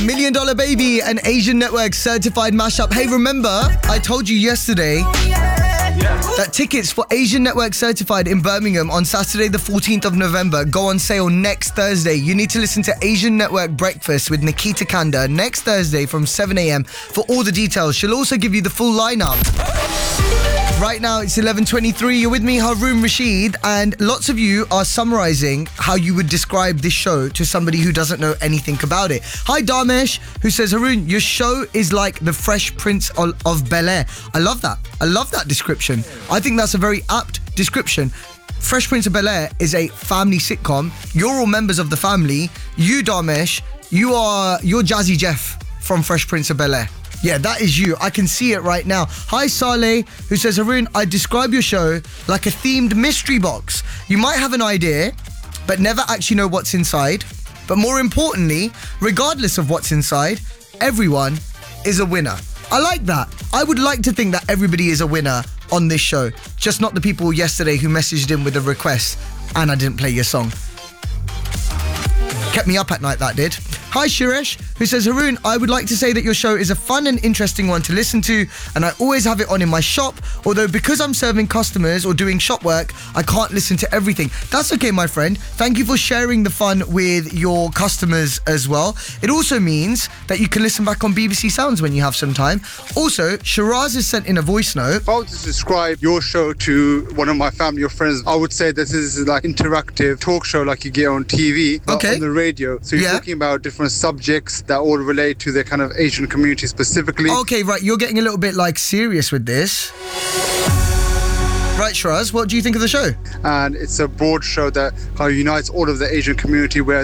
Million Dollar Baby, an Asian Network certified mashup. Hey, remember, I told you yesterday that tickets for Asian Network certified in Birmingham on Saturday the 14th of November go on sale next Thursday. You need to listen to Asian Network Breakfast with Nikita Kanda next Thursday from 7 a.m. for all the details. She'll also give you the full lineup. Right now, it's 11:23. You're with me, Haroon Rashid, and lots of you are summarising how you would describe this show to somebody who doesn't know anything about it. Hi, Damesh, who says, Haroon, your show is like the Fresh Prince of Bel-Air. I love that. I love that description. I think that's a very apt description. Fresh Prince of Bel-Air is a family sitcom. You're all members of the family. You, Damesh, you're Jazzy Jeff from Fresh Prince of Bel-Air. Yeah, that is you. I can see it right now. Hi, Saleh, who says, Haroon, I describe your show like a themed mystery box. You might have an idea, but never actually know what's inside. But more importantly, regardless of what's inside, everyone is a winner. I like that. I would like to think that everybody is a winner on this show. Just not the people yesterday who messaged in with a request and I didn't play your song. Kept me up at night, that did. Hi, Shiresh, who says, Haroon, I would like to say that your show is a fun and interesting one to listen to, and I always have it on in my shop, although because I'm serving customers or doing shop work, I can't listen to everything. That's okay, my friend. Thank you for sharing the fun with your customers as well. It also means that you can listen back on BBC Sounds when you have some time. Also, Shiraz has sent in a voice note. If I was to describe your show to one of my family or friends, I would say this is like interactive talk show like you get on TV, but on the radio. So you're talking about different subjects that all relate to the kind of Asian community specifically. Okay, right, you're getting a little bit like serious with this. Right, Shiraz, what do you think of the show? And it's a broad show that kind of unites all of the Asian community, where